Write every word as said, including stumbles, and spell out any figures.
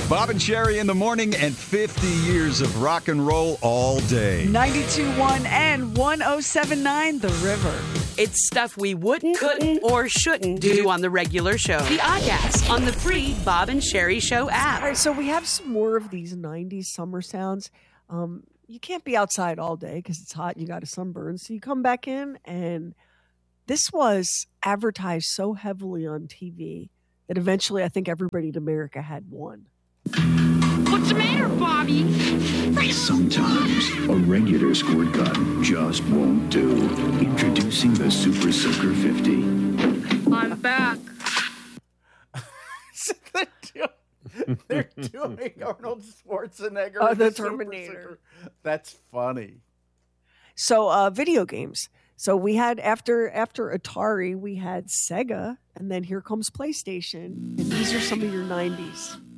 Bob and Sherry in the morning and fifty years of rock and roll all day. ninety-two point one and one oh seven point nine The River. It's stuff we wouldn't, couldn't, or shouldn't do on the regular show. The Oddcast on the free Bob and Sherry Show app. All right, so we have some more of these nineties summer sounds. Um, you can't be outside all day because it's hot. You got a sunburn. So you come back in, and this was advertised so heavily on T V that eventually I think everybody in America had one. What's the matter, Bobby? Sometimes a regular squirt gun just won't do. Introducing the Super Soaker fifty. I'm back. They're doing Arnold Schwarzenegger. Oh, the with Super Terminator. Soaker. That's funny. So uh, video games. So we had after after Atari, we had Sega, and then here comes PlayStation, and these are some of your nineties.